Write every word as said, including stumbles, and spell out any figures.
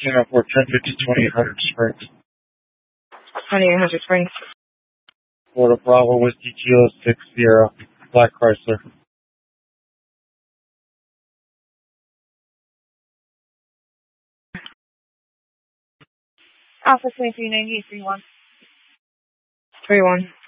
Channel four, ten fifty twenty Hunter Springs. twenty Hunter Springs. Florida Bravo, Whiskey Kilo six Sierra, Black Chrysler. Alpha twenty-three ninety-eight three one. three one.